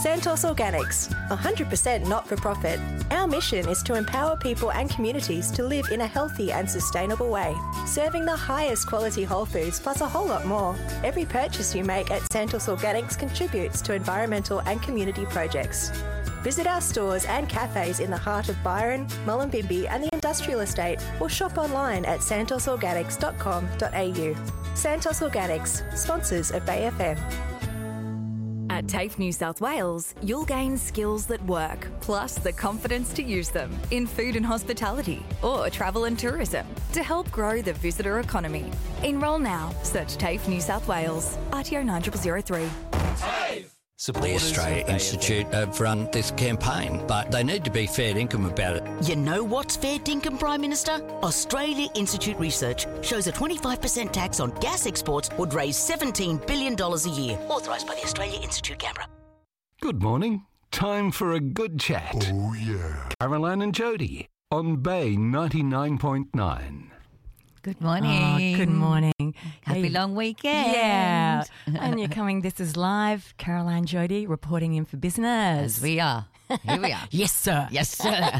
Santos Organics, 100% not-for-profit. Our mission is to empower people and communities to live in a healthy and sustainable way, serving the highest quality whole foods plus a whole lot more. Every purchase you make at Santos Organics contributes to environmental and community projects. Visit our stores and cafes in the heart of Byron, Mullumbimby and the Industrial Estate, or shop online at santosorganics.com.au. Santos Organics, sponsors of Bay FM. At TAFE New South Wales, you'll gain skills that work, plus the confidence to use them in food and hospitality or travel and tourism to help grow the visitor economy. Enrol now. Search TAFE New South Wales. RTO 9003. The Australia Institute have run this campaign, but they need to be fair dinkum about it. You know what's fair dinkum, Prime Minister? Australia Institute research shows a 25% tax on gas exports would raise $17 billion a year. Authorised by the Australia Institute, Canberra. Good morning. Time for a good chat. Oh, yeah. Caroline and Jody on Bay 99.9. Good morning. Oh, good morning. Happy long weekend. Yeah. And you're coming. This is live. Caroline Jody reporting in for business. As we are. Here we are. Yes, sir. Yes, sir.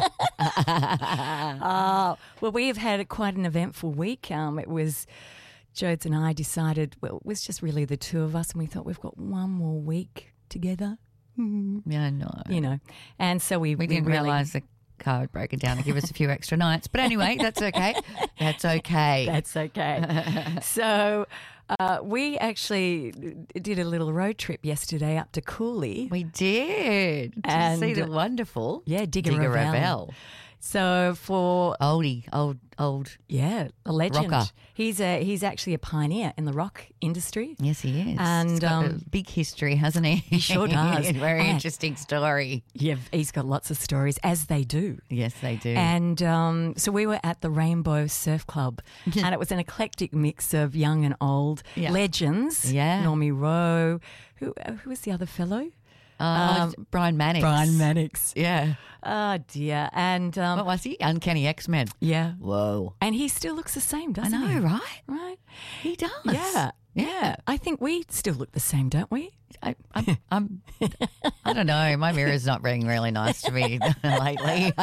Well, we have had quite an eventful week. It was Jodes and I decided, well, it was just really the two of us, and we thought we've got one more week together. Yeah, I know. You know, and so we didn't really realise the car would break it down and give us a few extra nights. But anyway, that's okay. That's okay. That's okay. So we actually did a little road trip yesterday up to Cooley. We did. And see the wonderful Digger Ravel. Ravel. So for old. Yeah, a legend. Rocker. He's actually a pioneer in the rock industry. Yes, he is. And he's got a big history, hasn't he? He sure does. Very interesting story. Yeah, he's got lots of stories, as they do. Yes, they do. And so we were at the Rainbow Surf Club, and it was an eclectic mix of young and old legends. Yeah. Normie Rowe. Who was the other fellow? Brian Mannix. Brian Mannix. Yeah. Oh, dear. And what was he? Uncanny X-Men. Yeah. Whoa. And he still looks the same, doesn't he? I know, right? Right. He does. Yeah. I think we still look the same, don't we? I don't know. My mirror's not being really nice to me lately.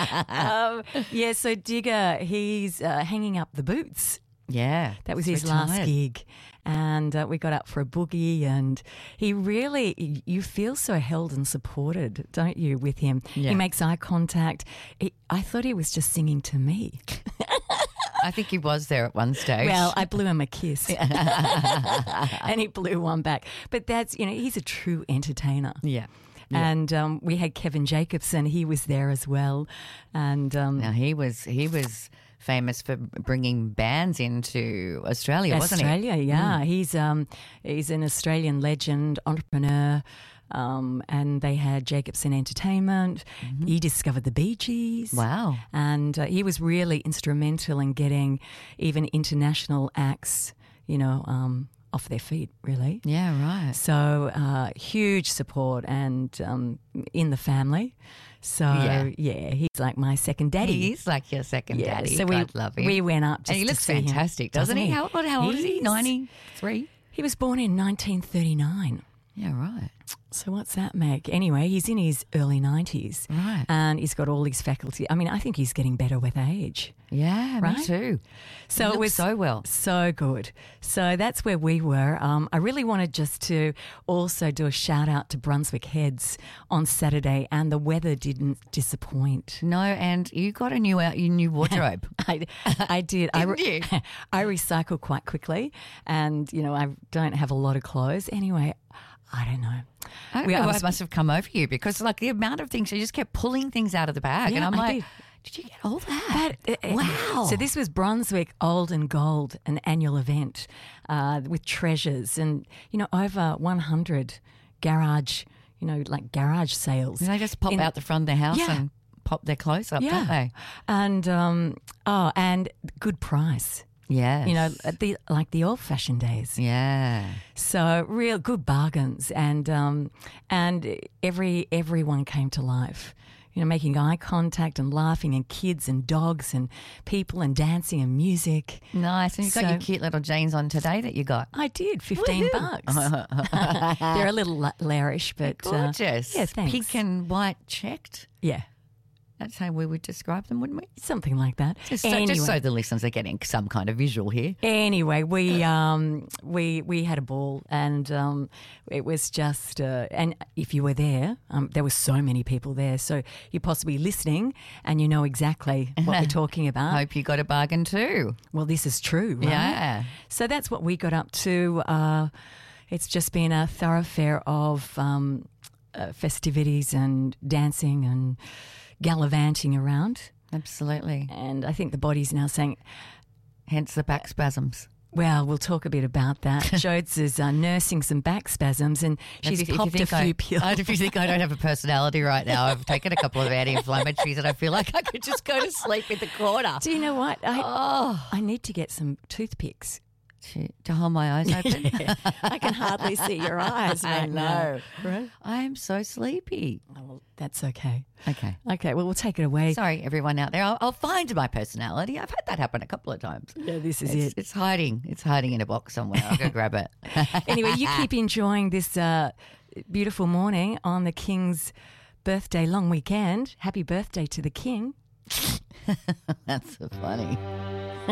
So Digger, he's hanging up the boots. Yeah. That was his last gig. And we got up for a boogie, and he really, you feel so held and supported, don't you, with him? Yeah. He makes eye contact. I thought he was just singing to me. I think he was there at one stage. Well, I blew him a kiss. And he blew one back. But that's, he's a true entertainer. Yeah. And we had Kevin Jacobson. He was there as well. And now he was famous for bringing bands into Australia, wasn't he? Australia, yeah. He's an Australian legend, entrepreneur, and they had Jacobson Entertainment. Mm-hmm. He discovered the Bee Gees. Wow. And he was really instrumental in getting even international acts, off their feet, really. Yeah, right. So huge support and in the family. So, he's like my second daddy. He is like your second daddy. So God love him. We went up just and he looks to see fantastic, him. doesn't he? How old is he? 93? He was born in 1939. Yeah, right. So what's that make? Anyway, he's in his early 90s. Right. And he's got all his faculty. I mean, I think he's getting better with age. Yeah, right? Me too. So it was so well. So good. So that's where we were. I really wanted just to also do a shout out to Brunswick Heads on Saturday, and the weather didn't disappoint. No, and you got your new wardrobe. I did. Didn't you? I recycle quite quickly, and I don't have a lot of clothes. Anyway, I don't know. I don't know what must have come over you, because the amount of things, you just kept pulling things out of the bag. Yeah, and I'm like, did you get all that? Wow. So this was Brunswick Old and Gold, an annual event with treasures and, over 100 garage, garage sales. And they just pop out the front of their house and pop their clothes up, don't they? And, and good price. Yeah, the old-fashioned days. Yeah. So real good bargains, and everyone came to life. making eye contact and laughing, and kids and dogs and people and dancing and music. Nice. And you've got your cute little jeans on today that you got. I did, $15. They're a little lairish, but gorgeous. Yeah, thanks. Pink and white checked. Yeah. That's how we would describe them, wouldn't we? Something like that. Just so the listeners are getting some kind of visual here. Anyway, we had a ball, and it was just and if you were there, there were so many people there, so you're possibly listening and you know exactly what we're talking about. Hope you got a bargain too. Well, this is true, right? Yeah. So that's what we got up to. It's just been a thoroughfare of festivities and dancing and gallivanting around. Absolutely. And I think the body's now saying... Hence the back spasms. Well, we'll talk a bit about that. Jodes is nursing some back spasms, and she's popped a few pills. If you think I don't have a personality right now, I've taken a couple of anti-inflammatories and I feel like I could just go to sleep in the corner. Do you know what? I need to get some toothpicks. To hold my eyes open? Yeah. I can hardly see your eyes right now. Right? I am so sleepy. Oh, well, that's okay. Okay, well, we'll take it away. Sorry, everyone out there. I'll find my personality. I've had that happen a couple of times. Yeah, this is it. It's hiding. It's hiding in a box somewhere. I'll go grab it. Anyway, you keep enjoying this beautiful morning on the King's birthday long weekend. Happy birthday to the King. That's so funny.